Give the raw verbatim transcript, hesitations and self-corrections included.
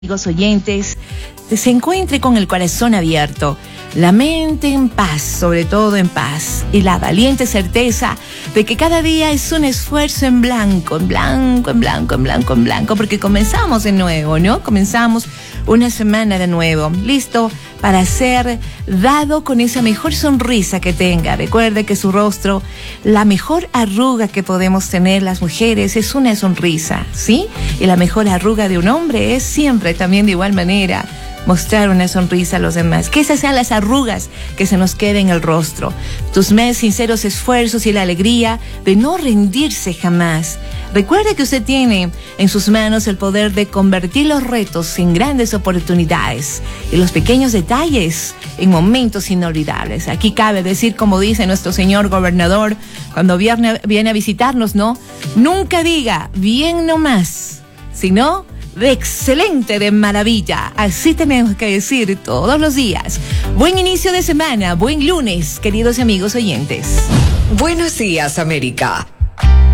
Amigos oyentes, se encuentre con el corazón abierto, la mente en paz, sobre todo en paz, y la valiente certeza de que cada día es un esfuerzo en blanco, en blanco, en blanco, en blanco, en blanco, porque comenzamos de nuevo, ¿no? Comenzamos una semana de nuevo, listo para ser dado con esa mejor sonrisa que tenga. Recuerde que su rostro, la mejor arruga que podemos tener las mujeres es una sonrisa, ¿sí? Y la mejor arruga de un hombre es siempre también de igual manera mostrar una sonrisa a los demás. Que esas sean las arrugas que se nos queden en el rostro. Tus más sinceros esfuerzos y la alegría de no rendirse jamás. Recuerde que usted tiene en sus manos el poder de convertir los retos en grandes oportunidades y los pequeños detalles en momentos inolvidables. Aquí cabe decir, como dice nuestro señor gobernador cuando viene, viene a visitarnos, ¿no? Nunca diga bien nomás, sino de excelente, de maravilla. Así tenemos que decir todos los días. Buen inicio de semana, buen lunes, queridos amigos oyentes. Buenos días, América.